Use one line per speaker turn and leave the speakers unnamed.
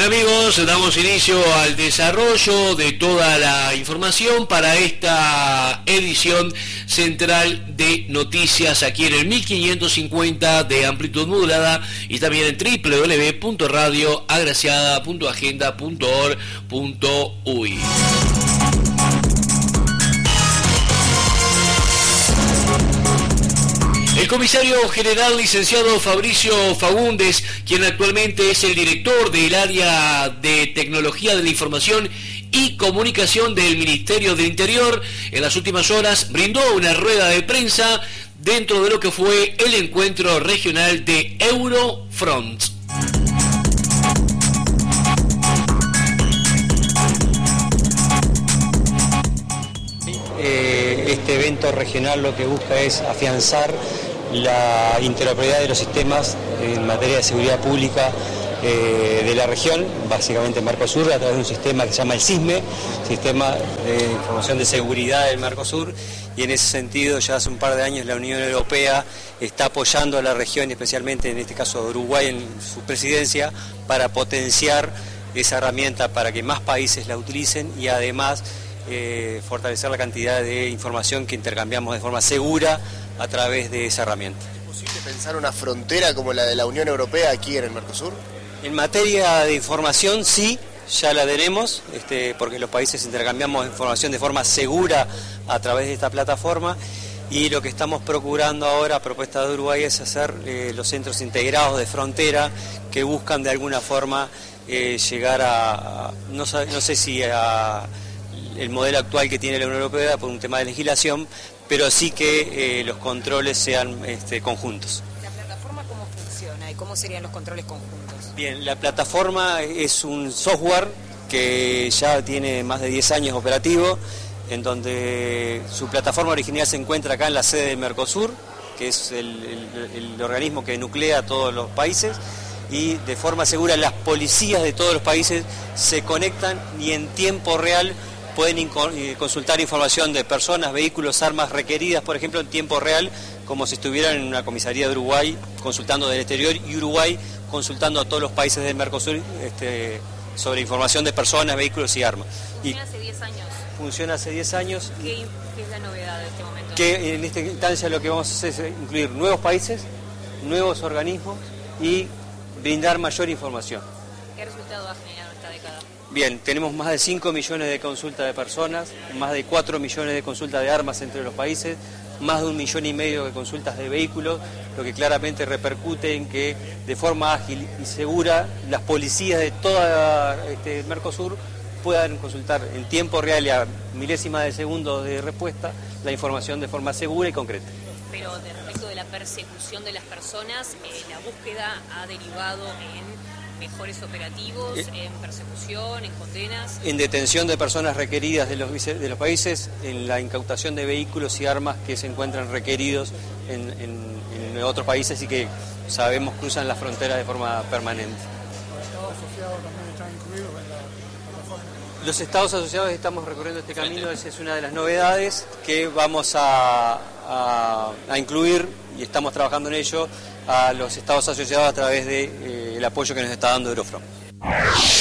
Bien amigos, damos inicio al desarrollo de toda la información para esta edición central de noticias aquí en el 1550 de amplitud modulada y también en www.radioagraciada.agenda.org.uy. El comisario general licenciado Fabricio Fagundes, quien actualmente es el director del área de tecnología de la información y comunicación del Ministerio del Interior, en las últimas horas brindó una rueda de prensa dentro de lo que fue el encuentro regional de Eurofront.
Este evento regional lo que busca es afianzar la interoperabilidad de los sistemas en materia de seguridad pública de la región, básicamente Mercosur, a través de un sistema que se llama el SISME, Sistema de Información de Seguridad del Mercosur, y en ese sentido ya hace un par de años la Unión Europea está apoyando a la región, especialmente en este caso Uruguay en su presidencia, para potenciar esa herramienta para que más países la utilicen y además fortalecer la cantidad de información que intercambiamos de forma segura a través de esa herramienta.
¿Es posible pensar una frontera como la de la Unión Europea aquí en el Mercosur?
En materia de información sí, ya la tenemos, porque los países intercambiamos información de forma segura a través de esta plataforma, y lo que estamos procurando ahora a propuesta de Uruguay es hacer los centros integrados de frontera que buscan de alguna forma llegar a no sé si a el modelo actual que tiene la Unión Europea por un tema de legislación, pero sí que los controles sean conjuntos.
¿La plataforma cómo funciona y cómo serían los controles conjuntos?
Bien, la plataforma es un software que ya tiene más de 10 años operativo, en donde su plataforma original se encuentra acá en la sede del Mercosur, que es el organismo que nuclea a todos los países, y de forma segura las policías de todos los países se conectan y en tiempo real pueden consultar información de personas, vehículos, armas requeridas, por ejemplo, en tiempo real, como si estuvieran en una comisaría de Uruguay consultando del exterior y Uruguay consultando a todos los países del Mercosur sobre información de personas, vehículos y armas.
¿Funciona hace 10 años?
Funciona hace 10 años.
¿Qué es la novedad de este momento?
Que en esta instancia lo que vamos a hacer es incluir nuevos países, nuevos organismos y brindar mayor información.
¿Qué resultado ha generado esta década?
Bien, tenemos más de 5 millones de consultas de personas, más de 4 millones de consultas de armas entre los países, más de 1,5 millones de consultas de vehículos, lo que claramente repercute en que de forma ágil y segura las policías de toda Mercosur puedan consultar en tiempo real y a milésimas de segundos de respuesta la información de forma segura y concreta.
Pero respecto de la persecución de las personas, la búsqueda ha derivado en mejores operativos, en persecución, en condenas.
En detención de personas requeridas de los países, en la incautación de vehículos y armas que se encuentran requeridos en otros países y que sabemos cruzan la frontera de forma permanente.
¿Los estados asociados también están incluidos en la plataforma?
Los estados asociados estamos recorriendo este camino, esa es una de las novedades que vamos a incluir y estamos trabajando en ello a los estados asociados a través del apoyo que nos está dando Eurofront.